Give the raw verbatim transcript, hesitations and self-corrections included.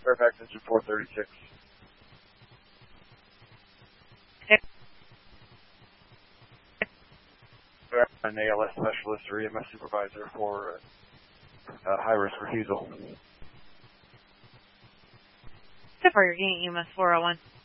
Fairfax engine four thirty-six. An A L S specialist or E M S supervisor for uh, high-risk refusal. So far, you're getting E M S four oh one.